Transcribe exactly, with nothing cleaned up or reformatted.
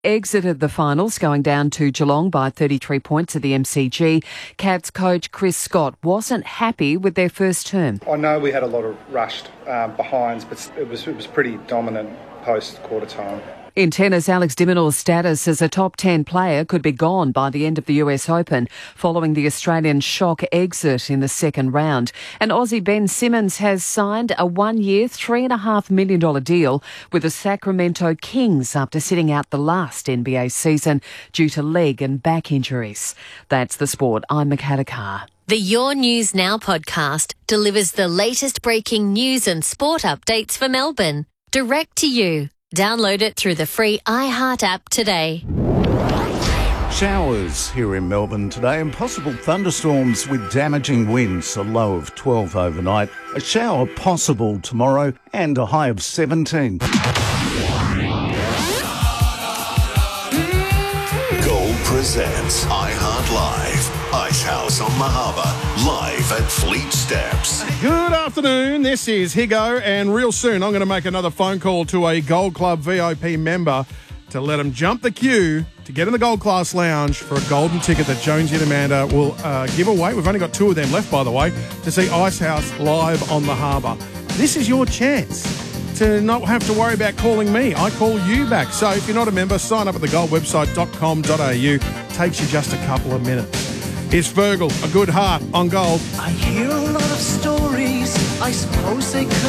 exited the finals, going down to Geelong by thirty-three points at the M C G. Cats coach Chris Scott wasn't happy with their first term. I know we had a lot of rushed um, behinds, but it was, it was pretty dominant post-quarter time. In tennis, Alex de Minaur's status as a top ten player could be gone by the end of the U S Open, following the Australian shock exit in the second round. And Aussie Ben Simmons has signed a one-year, three point five million dollars deal with the Sacramento Kings after sitting out the last N B A season due to leg and back injuries. That's the sport. I'm Makata Carr. The Your News Now podcast delivers the latest breaking news and sport updates for Melbourne, direct to you. Download it through the free iHeart app today. Showers here in Melbourne today and possible thunderstorms with damaging winds, a low of twelve overnight. A shower possible tomorrow and a high of seventeen. Gold presents iHeart Live. Icehouse on the Harbour, live at Fleet Steps. Good afternoon, this is Higo, and real soon I'm going to make another phone call to a Gold Club V I P member to let him jump the queue to get in the Gold Class Lounge for a golden ticket that Jonesy and Amanda will uh, give away. We've only got two of them left, by the way, to see Icehouse live on the Harbour. This is your chance to not have to worry about calling me. I call you back. So if you're not a member, sign up at the gold website dot com dot a u. Takes you just a couple of minutes. It's Virgil, A Good Heart on Gold. I hear a lot of stories, I suppose they could